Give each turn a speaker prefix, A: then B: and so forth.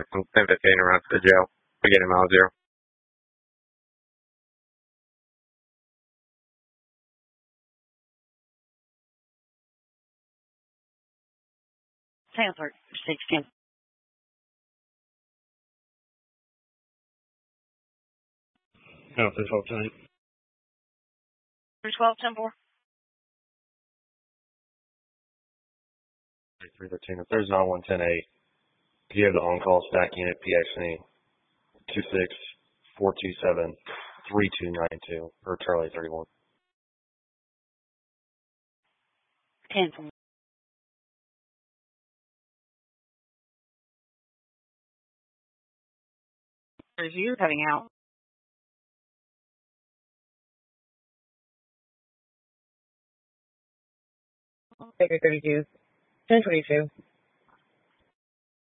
A: from 10:15 around to the jail. Beginning mile 0.
B: Sanford, 16.
A: 12 time.
B: 312, 10-4.
A: 313. If there's not 110-8, do you have the on-call stack unit PXE 26-427-3292 or Charlie 31?
B: 10-4. Review cutting out. Baker 32, 1022.